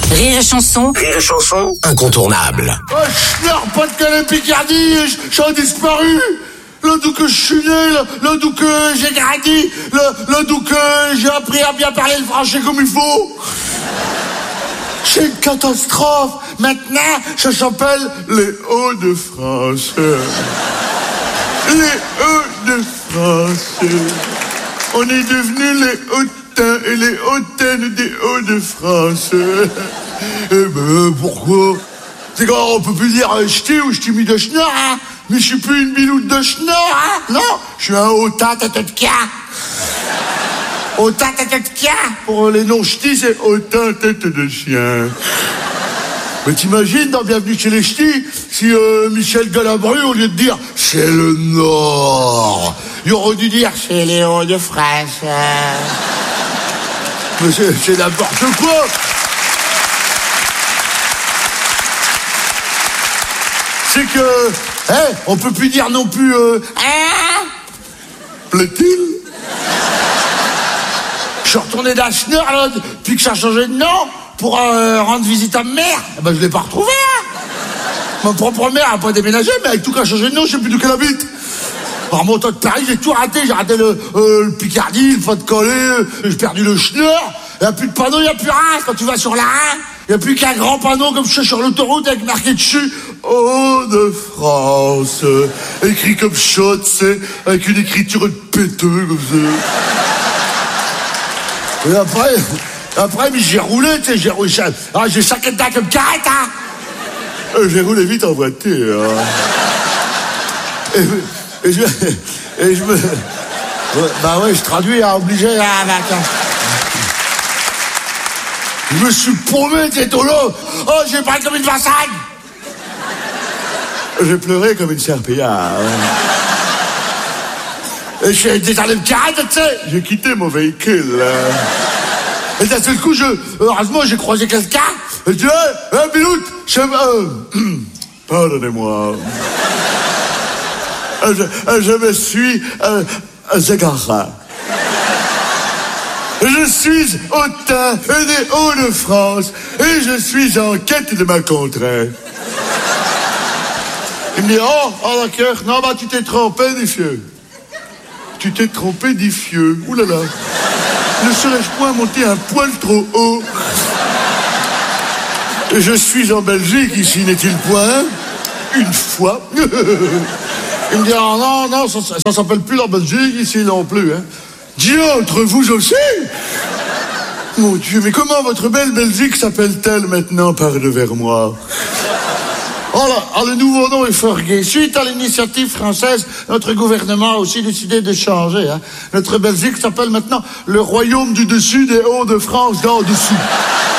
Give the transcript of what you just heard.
Rire et chanson. Rire et chanson, incontournable. Oh, Schnorr, Pas-de-Calais, Picardie, j'ai disparu. Là d'où que je suis né, là d'où que j'ai grandi, là d'où que j'ai appris à bien parler le français comme il faut. C'est une catastrophe. Maintenant, ça s'appelle les Hauts-de-France. Les Hauts-de-France. On est devenus les hautains et les hautaines des Hauts-de-France. Pourquoi? C'est quand on peut plus dire ch'ti ou ch'ti mis de schnorr, hein? Mais je suis plus une biloute de schnorr, hein? Non, je suis un hautain tête de cas. Hautain tête de cas. Pour les non-ch'tis, c'est hautain tête de chien. Mais t'imagines, dans Bienvenue chez les ch'tis, si Michel Galabru, au lieu de dire « c'est le Nord », il aurait dû dire « c'est les Hauts-de-France ». Mais c'est n'importe quoi. C'est que, on peut plus dire non plus, plaît-il? Je suis retourné d'un Schnorr, là, depuis que ça a changé de nom, pour rendre visite à ma mère. Eh ben, je l'ai pas retrouvé, hein. Ma propre mère a pas déménagé, mais avec tout qui a changé de nom, je sais plus d'où qu'elle habite. En remontant de Paris, j'ai tout raté. J'ai raté le Picardie, le Pas-de-Calais, j'ai perdu le Schnorr. Il n'y a plus de panneau, il n'y a plus rien. Quand tu vas sur la 1, il n'y a plus qu'un grand panneau comme je suis sur l'autoroute avec marqué dessus Hauts-de-France. Écrit comme ça, tu sais, avec une écriture de péteux comme ça. Et après, mais j'ai roulé, tu sais, j'ai roulé. Ah, j'ai chaque dent comme carrette, hein. J'ai roulé vite en voiture. Et je me... Bah ouais, je traduis, hein, obligé, hein, attends. Je me suis paumé, t'es tolo. Oh, j'ai parlé comme une vassagne. J'ai pleuré comme une serpillière. Et je suis descendu de carrette, tu sais. J'ai quitté mon véhicule. Et d'un seul coup, heureusement, j'ai croisé quelqu'un. Et je dis, Biloute, pardonnez-moi. Je me suis égaré. Je suis hautain des Hauts-de-France et je suis en quête de ma contrée. Il me dit, oh d'accord, non, bah tu t'es trompé, Diffieux. Tu t'es trompé, Diffieux. Ouh là là. Ne serais-je point monter un poil trop haut? Je suis en Belgique, ici, n'est-il point? Une fois. Il me dit, oh, non, ça s'appelle plus la Belgique, ici non plus, hein. Diantre, vous aussi? Mon Dieu, mais comment votre belle Belgique s'appelle-t-elle maintenant par devers moi? Oh là, le nouveau nom est fort gai. Suite à l'initiative française, notre gouvernement a aussi décidé de changer, hein. Notre Belgique s'appelle maintenant le Royaume du Dessus des Hauts-de-France d'en dessous.